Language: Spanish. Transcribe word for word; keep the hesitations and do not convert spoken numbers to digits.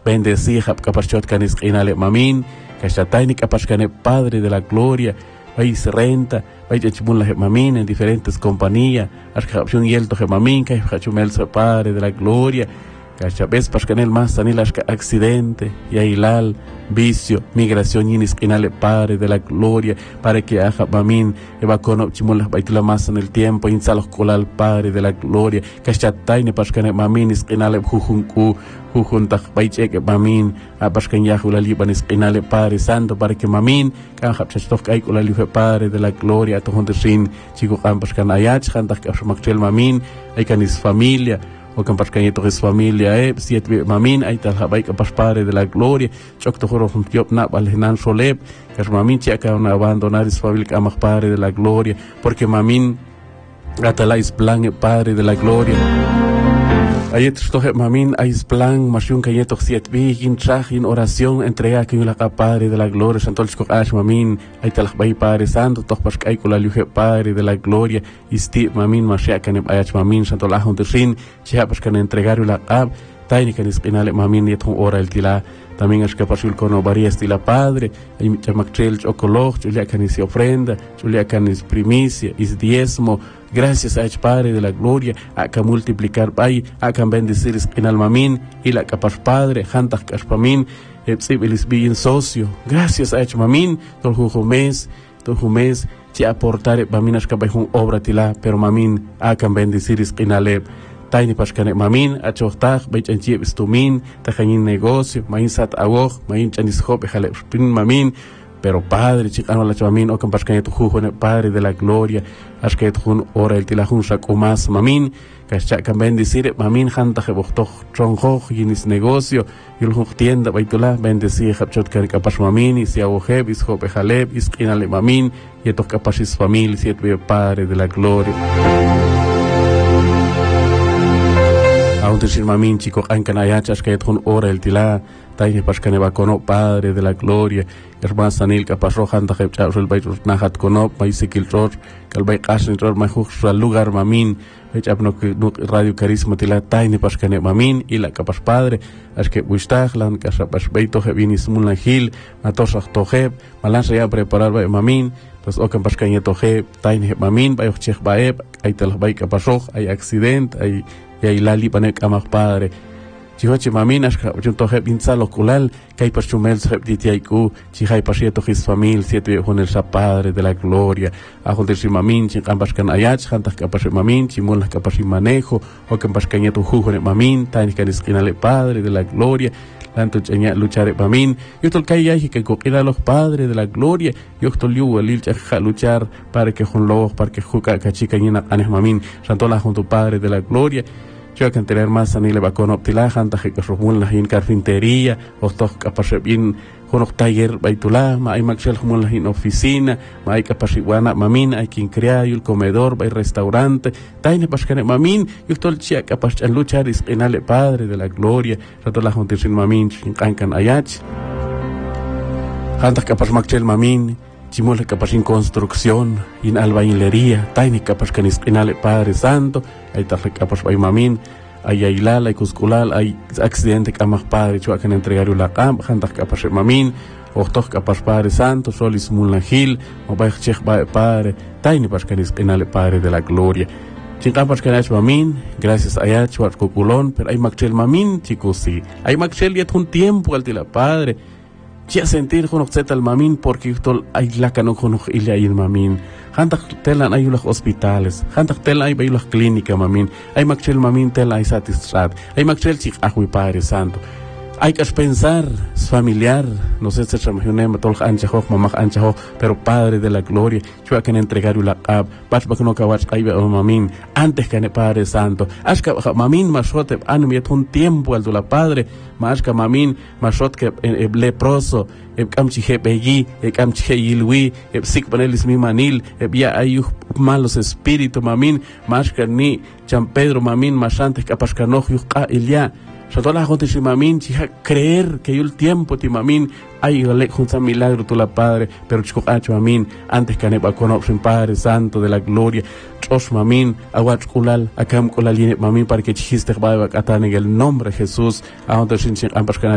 bendecir kapashchot kanis inale mamin kashatayni kapashkane Padre de la Gloria vai se renta vai chimula mamin en diferentes compañías arjapshun yelto mamin kai hachumel Padre de la Gloria kashabes pashkanel más sanil accidente y ailal vicio migración yinis inale Padre de la Gloria para que haja mamin eva kono chimula baitula más en el tiempo insalos kolal Padre de la Gloria kashatayni pashkane mamin is inale jujunku jujuntak baicheke mamin a pashkan yahula libanis inale Padre Santo para que mamin kan hapchastok ay kolal Padre de la Gloria to hondesin chico kan pashkan ayach kantak kapshmakchel mamin ay kanis familia o que para que es familia eh siete mamin ahí tal habay que Padre de la Gloria chok to horo job na balhenan soleb que mamin chia ka una abandonar es familia que Padre de la Gloria porque mamin atalais plan Padre de la Gloria ayet stoje mamin ais plan mashun que yeto siete bi in traj in oración entrega que la Padre de la Gloria santo el ash mamin ahí tal habay Padre Santo toch pas kai kula luhe Padre de la Gloria isti mamin mashia kan ayach mamin santo la hondesin chia pas kan entregar la ab tayni kan isqinale mamin yeton ora el tila también es que pasul kono varias tila Padre ay chamaktrel chokolog julia kan is ofrenda julia kan is primicia is diezmo gracias a Ech Padre de la Gloria a que multiplicar bay a que bendecir isqinal mamin y la capas Padre hantak kaspamin epsibilis bien socio gracias a Ech mamin tol jujumes tol jumes ti aportar mamin as kabay hun obra tila pero mamin a que bendecir isqinale tayni pashkane mamin a chohtag bay chanchi bistumin tajanin negocio main sat awog main chanis hope jale pin mamin pero Padre chicano la chamamin o campashkane tu jujo Padre de la Gloria as que tu ora el tilajun sakumas mamin kascha kan bendecir mamin hanta jebochtog chonjo yinis negocio yul tienda baitula bendecir hapchot kar kapash mamin y si awojeb is hope jaleb is kinale mamin y to kapashis familia siete Padre de la Gloria aunque sin mamin chico ankanayachas que tu ora el tila tayni pashkane va kono Padre de la Gloria hermana sanil kapasro hanta jebcha el bayt nahat kono baisikil ror kal bay qasin ror ma khukh lugar mamin hech abno radio carisma tila tayni pashkane mamin y la kapas Padre es que bustaj lan kasapas bayto hebinis mulan hil matosach toheb malansa ya preparar bay mamin pues o pashkane toheb tayni mamin bay chekh baeb ay tal bay kapasro ay accident ay y lali panek amak Padre chihoche mamin as ka junto heb insalo kulal kai pashumel heb ditiaiku chihai pasieto his famil siete honel sa Padre de la Gloria a joder si mamin chin ambaskan ayach hantak ka pas mamin chimol ka pas manejo o kan paskanyeto jujo mamin tani kan iskinale Padre de la Gloria tanto chanya luchar mamin yo tol kai yahi que kokila los Padre de la Gloria yo tol yu alil cha luchar para que jun lo para que juka ka chica nyina anes mamin santo la junto Padre de la Gloria yo que tener más anile va con optilajan taje que romul la in carpintería o tok kapashe bin jonok taller baitula ma hay maxel humul la in oficina ma hay kapashiguana mamin hay quien crea y el comedor bay restaurante taine paskane mamin yo tol chia kapash en luchar is inale Padre de la Gloria rato la juntir sin mamin sin kankan ayach hantak kapash maxel mamin chimol capaz en construcción en albañilería tayni capaz que inale Padre Santo hay tal capaz hay mamin hay ailal hay cusculal hay accidente que amas Padre chua que entregar la camp hantak capaz mamin o toch capaz Padre Santo solis mulangil o bay chech bay Padre tayni pas que inale Padre de la Gloria chingapaz que nach mamin gracias a ya chua cuculón pero hay maxel mamin chicos sí hay maxel ya un tiempo al la Padre ya sentir con zeta al mamin porque tol ay la cano con ilya in mamin hantak telan ay los hospitales hantak telan ay bay los clínica mamin ay maxel mamin tel ay satisfat ay maxel chik ahui Padre Santo hay que pensar familiar no sé si se me tol anchajo mamá anchajo pero Padre de la Gloria yo que entregar la ab pas ba no kawach ay mamin antes que ne Padre Santo aska mamin mashote an miet un tiempo al la Padre maska mamin mashot que leproso e kamchi hebegi e kamchi yilwi e sik panelis mi manil e bia ayu malos espíritu mamin maska ni San Pedro mamin masante kapaskanoj yuqa ilya Soto la gente si mamin chija creer que yo el tiempo ti mamin ay le junta milagro tu la Padre pero chico acho mamin antes que ne ba sin Padre Santo de la Gloria chos mamin awach kulal akam kulal mamin para que chiste ba katane el nombre de Jesús a donde sin ambas